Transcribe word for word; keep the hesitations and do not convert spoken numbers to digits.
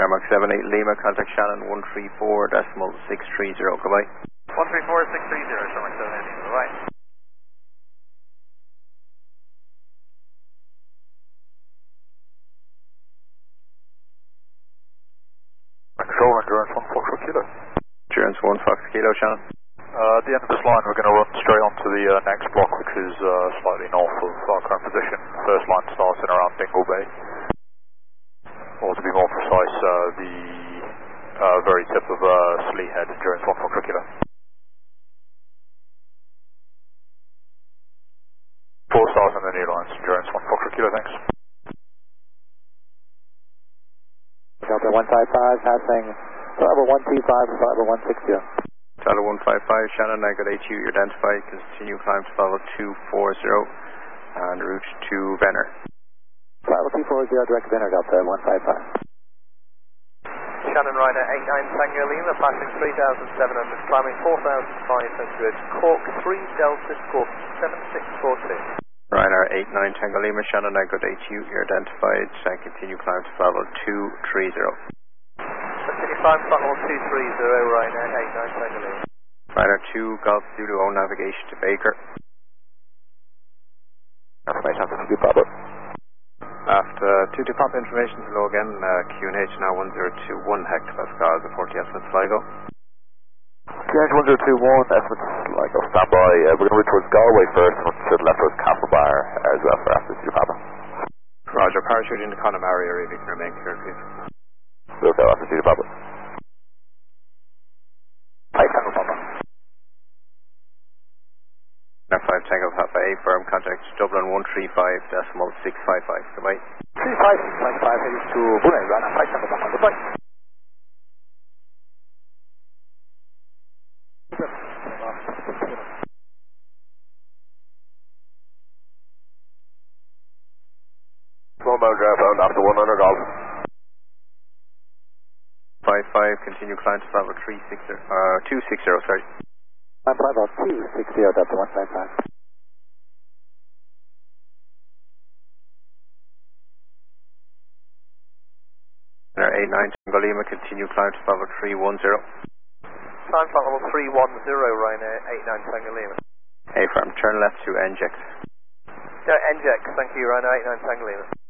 Tarmac seven eight Lima, contact Shannon one three four decimal six three zero, goodbye. one three four six three zero, Tarmac seven eight Lima, goodbye. Control, endurance one Fox Kilo. Endurance one Fox Kilo, Shannon. Uh, at the end of this line, we're going to run straight onto the uh, next block, which is uh, slightly north of our current position. First line starts in around Dingle Bay. Or to be more precise, uh, the uh, very tip of uh, Slee Head, endurance one Fox Kilo. Four stars on the new lines, endurance one Fox Kilo, thanks. Delta one five five, passing level one two five and level one six zero. Delta one five five, Shannon, I got H U, you're identified, continue climb to level two four zero and route to Venner. Level two four zero, direct Venner, Delta one five five. Shannon Ryder eight nine Tango Lima, passing three thousand seven hundred, climbing four thousand five hundred, Cork three Delta Scorpion seven six four two. Ryder eight nine Tango Lima, Shannon, I got H U, you're identified, and continue climb to level two three zero. Continue climb to level two three zero, Ryder eight nine Tango Lima. Ryder two Golf Zulu, own navigation to Baker. Information after two Papa. After two two Papa, information below again, uh, Q N H now one zero two one hectopascal, the forty estimates Sligo. Q N H one zero two one, estimates Sligo, stand by. Uh, we're going to route towards Galway first, and to the left towards Castlebar as well for after two Papa. Roger, parachuting to Connemara area, if you can remain clear, please. We'll go after two Papa. Five Tango Papa. Now five Tango Papa A, firm contact Dublin one three five decimal six five five, goodbye. three five six five five, heading to Pune, Rana five Tango Papa, goodbye. Slow bound draft out after one hundred golf. five five, continue climb to level three six zero, uh, two six zero, sorry. I'm level two six zero, Delta one five five. eight nine Tango Lima, continue climb to level three one zero. Climb to level three one zero, Ryder eight nine Tango Lima. A firm, turn left to N J E X. No, N J E X, thank you, Ryder eight nine Tango Lima.